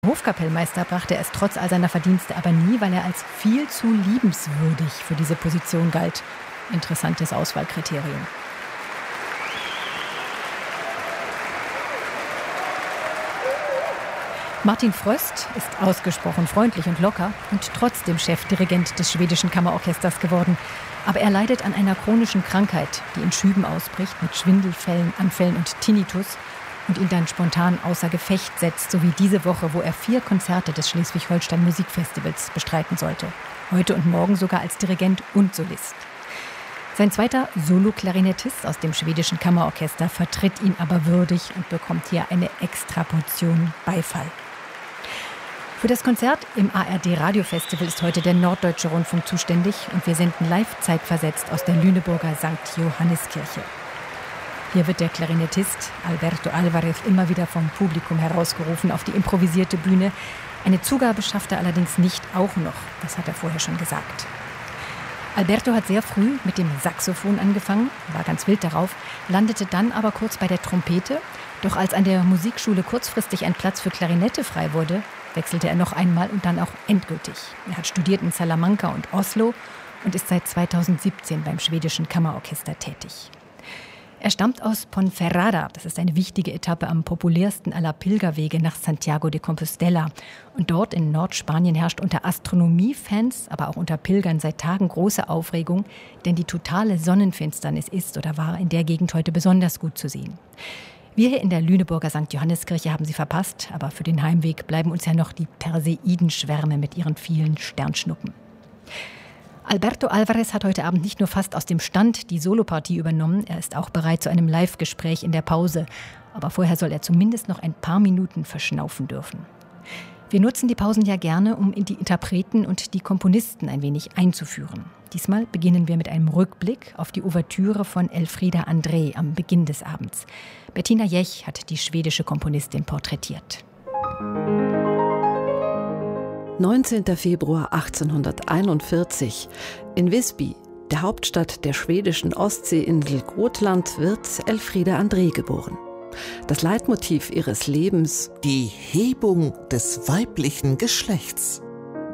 Hofkapellmeister brachte er es trotz all seiner Verdienste aber nie, weil er als viel zu liebenswürdig für diese Position galt. Interessantes Auswahlkriterium. Martin Fröst ist ausgesprochen freundlich und locker und trotzdem Chefdirigent des schwedischen Kammerorchesters geworden. Aber er leidet an einer chronischen Krankheit, die in Schüben ausbricht mit Schwindelfällen, Anfällen und Tinnitus und ihn dann spontan außer Gefecht setzt, so wie diese Woche, wo er 4 Konzerte des Schleswig-Holstein Musikfestivals bestreiten sollte. Heute und morgen sogar als Dirigent und Solist. Sein zweiter Solo-Klarinettist aus dem schwedischen Kammerorchester vertritt ihn aber würdig und bekommt hier eine Extraportion Beifall. Für das Konzert im ARD-Radiofestival ist heute der Norddeutsche Rundfunk zuständig und wir senden live zeitversetzt aus der Lüneburger St. Johanneskirche. Hier wird der Klarinettist Alberto Alvarez immer wieder vom Publikum herausgerufen auf die improvisierte Bühne. Eine Zugabe schafft er allerdings nicht auch noch, das hat er vorher schon gesagt. Alberto hat sehr früh mit dem Saxophon angefangen, war ganz wild darauf, landete dann aber kurz bei der Trompete. Doch als an der Musikschule kurzfristig ein Platz für Klarinette frei wurde, wechselte er noch einmal und dann auch endgültig. Er hat studiert in Salamanca und Oslo und ist seit 2017 beim schwedischen Kammerorchester tätig. Er stammt aus Ponferrada, das ist eine wichtige Etappe am populärsten aller Pilgerwege nach Santiago de Compostela. Und dort in Nordspanien herrscht unter Astronomiefans, aber auch unter Pilgern seit Tagen große Aufregung, denn die totale Sonnenfinsternis ist oder war in der Gegend heute besonders gut zu sehen. Wir hier in der Lüneburger St. Johanneskirche haben sie verpasst, aber für den Heimweg bleiben uns ja noch die Perseidenschwärme mit ihren vielen Sternschnuppen. Alberto Alvarez hat heute Abend nicht nur fast aus dem Stand die Solopartie übernommen, er ist auch bereit zu einem Live-Gespräch in der Pause. Aber vorher soll er zumindest noch ein paar Minuten verschnaufen dürfen. Wir nutzen die Pausen ja gerne, um in die Interpreten und die Komponisten ein wenig einzuführen. Diesmal beginnen wir mit einem Rückblick auf die Ouvertüre von Elfriede André am Beginn des Abends. Bettina Jech hat die schwedische Komponistin porträtiert. 19. Februar 1841. In Visby, der Hauptstadt der schwedischen Ostseeinsel Gotland, wird Elfriede André geboren. Das Leitmotiv ihres Lebens: die Hebung des weiblichen Geschlechts.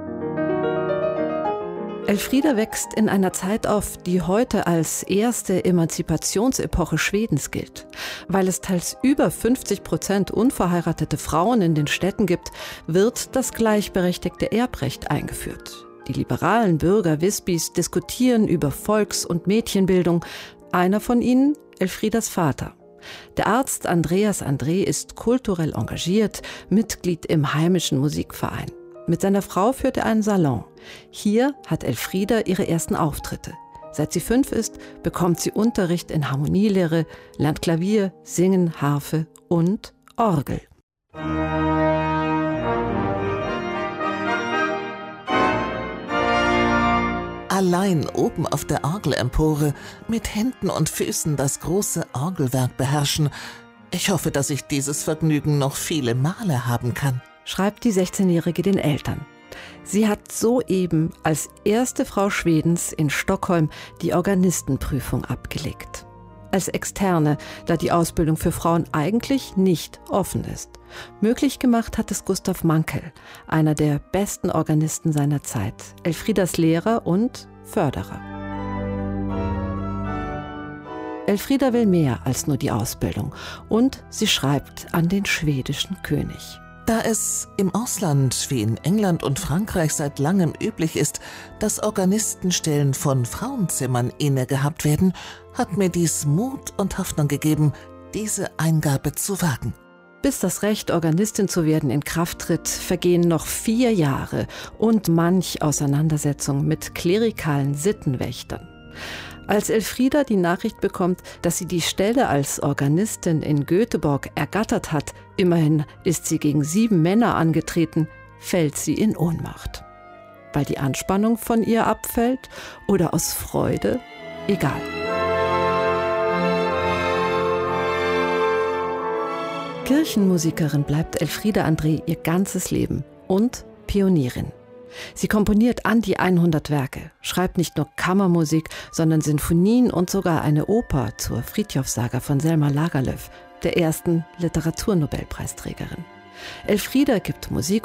Elfriede wächst in einer Zeit auf, die heute als erste Emanzipationsepoche Schwedens gilt. Weil es teils über 50% unverheiratete Frauen in den Städten gibt, wird das gleichberechtigte Erbrecht eingeführt. Die liberalen Bürger Visbys diskutieren über Volks- und Mädchenbildung. Einer von ihnen, Elfriedas Vater. Der Arzt Andreas André ist kulturell engagiert, Mitglied im heimischen Musikverein. Mit seiner Frau führt er einen Salon. Hier hat Elfriede ihre ersten Auftritte. Seit sie 5 ist, bekommt sie Unterricht in Harmonielehre, lernt Klavier, Singen, Harfe und Orgel. Allein oben auf der Orgelempore, mit Händen und Füßen das große Orgelwerk beherrschen. Ich hoffe, dass ich dieses Vergnügen noch viele Male haben kann, schreibt die 16-Jährige den Eltern. Sie hat soeben als erste Frau Schwedens in Stockholm die Organistenprüfung abgelegt. Als Externe, da die Ausbildung für Frauen eigentlich nicht offen ist. Möglich gemacht hat es Gustav Mankel, einer der besten Organisten seiner Zeit, Elfriedas Lehrer und Förderer. Elfriede will mehr als nur die Ausbildung und sie schreibt an den schwedischen König. Da es im Ausland wie in England und Frankreich seit langem üblich ist, dass Organistenstellen von Frauenzimmern inne gehabt werden, hat mir dies Mut und Hoffnung gegeben, diese Eingabe zu wagen. Bis das Recht, Organistin zu werden, in Kraft tritt, vergehen noch 4 Jahre und manch Auseinandersetzung mit klerikalen Sittenwächtern. Als Elfriede die Nachricht bekommt, dass sie die Stelle als Organistin in Göteborg ergattert hat, immerhin ist sie gegen 7 Männer angetreten, fällt sie in Ohnmacht. Weil die Anspannung von ihr abfällt oder aus Freude? Egal. Kirchenmusikerin bleibt Elfriede André ihr ganzes Leben und Pionierin. Sie komponiert an die 100 Werke, schreibt nicht nur Kammermusik, sondern Sinfonien und sogar eine Oper zur Fridtjof-Saga von Selma Lagerlöf, der ersten Literaturnobelpreisträgerin. Elfriede gibt Musik